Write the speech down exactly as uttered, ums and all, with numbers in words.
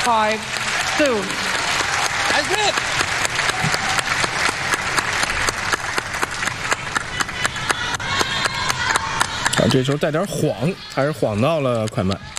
five, two. That's it. 啊，这时候带点晃，还是晃到了快慢。